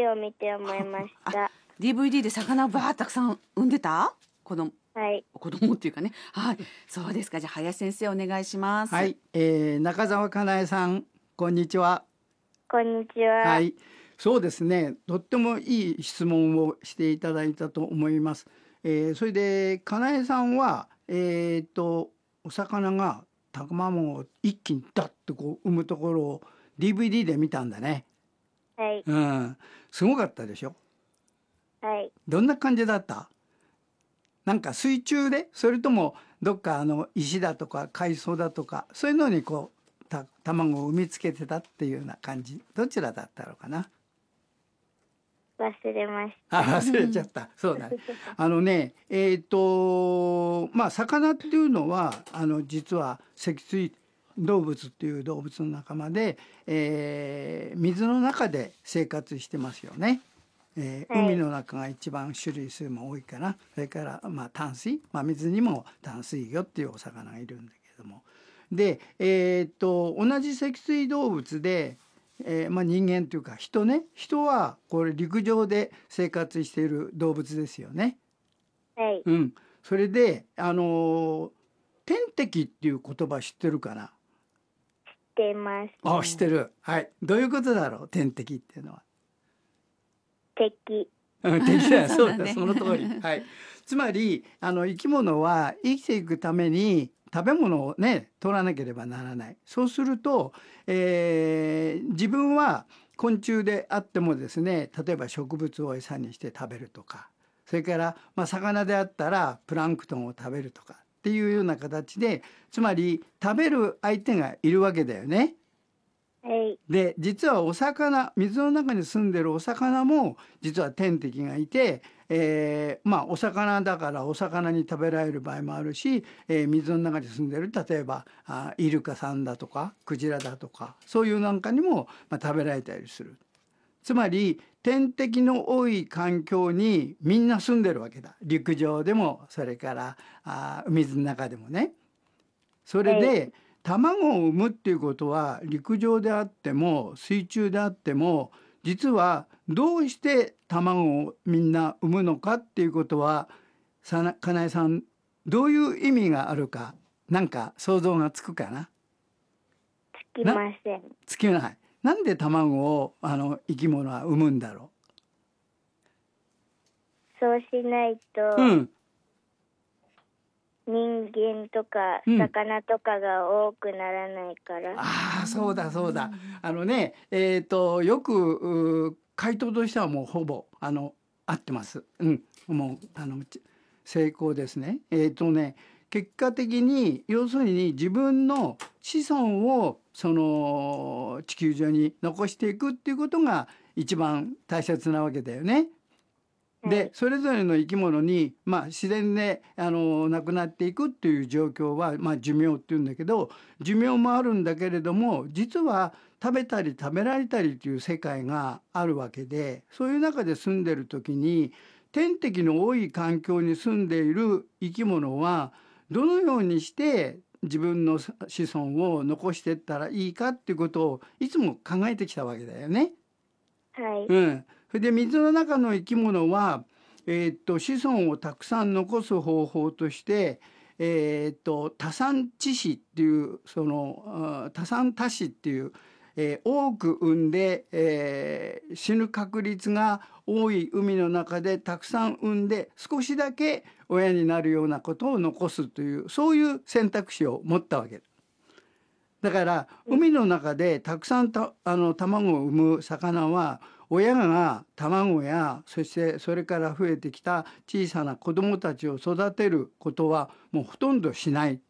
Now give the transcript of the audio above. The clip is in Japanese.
を見て思いました。 DVD で魚をバーッたくさん産んでた子供っていうかね。はい、そうですか。じゃあ林先生お願いします。 はい、中澤かなえさん、こんにちは。 こんにちは。 はい、そうですね。とってもいい質問をしていただいたと思います。それでかなえさんはお魚が卵を一気にダッとこう産むところを DVD で見たんだね。 はい。 すごかったでしょ。 はい。 どんな感じだった？なんか水中で、それともどっか石だとか海藻だとかそういうのにこう卵を産みつけてたっていうような感じ、どちらだったのかな？ 忘れました。 忘れちゃった。そうだね。魚っていうのは実は脊椎動物っていう動物の仲間で、水の中で生活してますよね。海の中が一番種類数も多いかな。それから淡水、水にも淡水魚っていうお魚がいるんだけれども、で、同じ脊椎動物で、人間というか人はこれ陸上で生活している動物ですよね。 はい。 それで天敵っていう言葉知ってるかな？ 知ってます。 知ってる。はい。どういうことだろう、天敵っていうのは。 敵。 敵だよ。そうだ、その通り。はい。つまり生き物は生きていくために食べ物をね取らなければならない。そうすると、自分は昆虫であってもですね、例えば植物を餌にして食べるとか、それから、魚であったらプランクトンを食べるとかっていうような形で、つまり食べる相手がいるわけだよね。 はい。 で実はお魚、水の中に住んでるお魚も実は天敵がいて、お魚だからお魚に食べられる場合もあるし、水の中に住んでる例えばイルカさんだとかクジラだとかそういうなんかにも、食べられたりする。つまり天敵の多い環境にみんな住んでるわけだ。陸上でもそれから水の中でもね。それで、卵を産むっていうことは陸上であっても水中であっても、実はどうして卵をみんな産むのかっていうことはかなえさん、どういう意味があるかなんか想像がつくかな？ つきません。 つきない。なんで卵を生き物は産むんだろう？そうしないと、人間とか魚とかが多くならないから。 そうだ。よく回答としてはもうほぼ合ってます。もう成功ですね。結果的に要するに自分の子孫をその地球上に残していくっていうことが一番大切なわけだよね。でそれぞれの生き物に、自然で亡くなっていくっていう状況は、寿命っていうんだけど、寿命もあるんだけれども、実は食べたり食べられたりという世界があるわけで、そういう中で住んでる時に天敵の多い環境に住んでいる生き物はどのようにして自分の子孫を残していったらいいかっていうことをいつも考えてきたわけだよね。 はい。 それで水の中の生き物は、子孫をたくさん残す方法として、多産致死っていう多産多死っていう、多く産んで、死ぬ確率が多い海の中でたくさん産んで少しだけ親になるようなことを残すという、そういう選択肢を持ったわけだから、海の中でたくさん卵を産む魚は親が卵やそしてそれから増えてきた小さな子どもたちを育てることはもうほとんどしない。